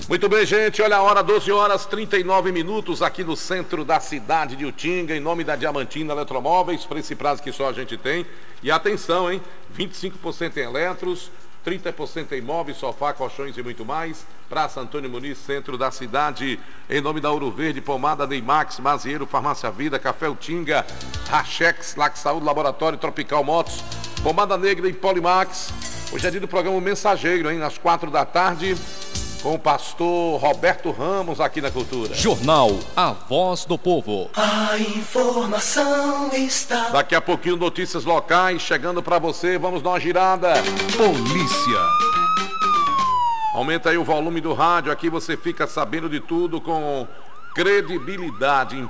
Muito bem, gente, olha a hora, 12 horas 39 minutos aqui no centro da cidade de Utinga, em nome da Diamantina Eletromóveis, para esse prazo que só a gente tem. E atenção, hein, 25% em eletros, 30% em móveis, sofá, colchões e muito mais. Praça Antônio Muniz, centro da cidade, em nome da Ouro Verde, Pomada Neymax, Mazieiro, Farmácia Vida, Café Utinga, Rachex, Lac Saúde, Laboratório Tropical Motos, Pomada Negra e Polimax. Hoje é dia do programa Mensageiro, hein, às 4 da tarde, com o pastor Roberto Ramos aqui na Cultura. Jornal A Voz do Povo. A informação está... Daqui a pouquinho notícias locais chegando para você. Vamos dar uma girada. Polícia. Aumenta aí o volume do rádio. Aqui você fica sabendo de tudo com credibilidade.